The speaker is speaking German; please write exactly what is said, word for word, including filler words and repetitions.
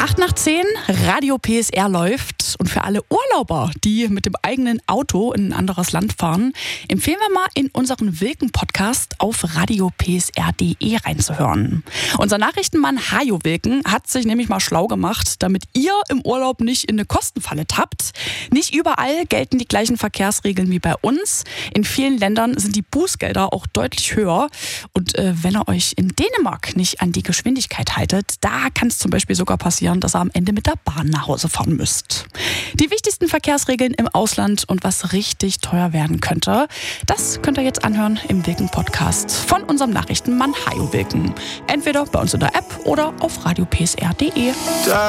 acht nach zehn, Radio P S R läuft. Und für alle Urlauber, die mit dem eigenen Auto in ein anderes Land fahren, empfehlen wir mal in unseren Wilken-Podcast auf radio p s r punkt d e reinzuhören. Unser Nachrichtenmann Hajo Wilken hat sich nämlich mal schlau gemacht, damit ihr im Urlaub nicht in eine Kostenfalle tappt. Nicht überall gelten die gleichen Verkehrsregeln wie bei uns. In vielen Ländern sind die Bußgelder auch deutlich höher. Und äh, wenn ihr euch in Dänemark nicht an die Geschwindigkeit haltet, da kann es zum Beispiel sogar passieren, dass ihr am Ende mit der Bahn nach Hause fahren müsst. Die wichtigsten Verkehrsregeln im Ausland und was richtig teuer werden könnte, das könnt ihr jetzt anhören im Wilken-Podcast von unserem Nachrichtenmann Hajo Wilken. Entweder bei uns in der App oder auf radio p s r punkt d e.